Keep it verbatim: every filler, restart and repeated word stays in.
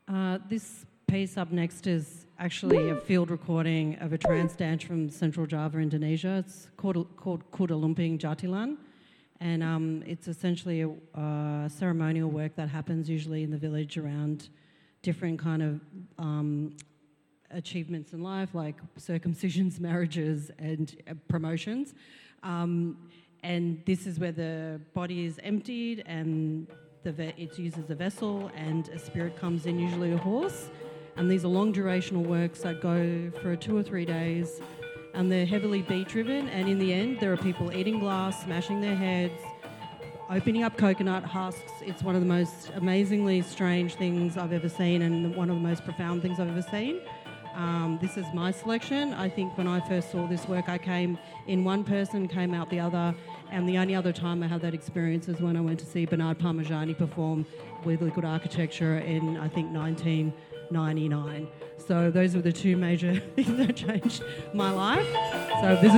Uh, this piece up next is actually a field recording of a trance dance from Central Java, Indonesia. It's called, called Kuda Lumping Jatilan, and um, it's essentially a uh, ceremonial work that happens usually in the village around different kind of um, achievements in life, like circumcisions, marriages, and uh, promotions. Um, and this is where the body is emptied and the ve- it's used as a vessel, and a spirit comes in, usually a horse. And these are long durational works that go for two or three days, and they're heavily beat driven. And in the end, there are people eating glass, smashing their heads, opening up coconut husks. It's one of the most amazingly strange things I've ever seen, and one of the most profound things I've ever seen. Um, this is my selection. I think when I first saw this work, I came in one person, came out the other, and the only other time I had that experience is when I went to see Bernard Parmigiani perform with Liquid Architecture in, I think, nineteen ninety-nine. So those were the two major things that changed my life. So this is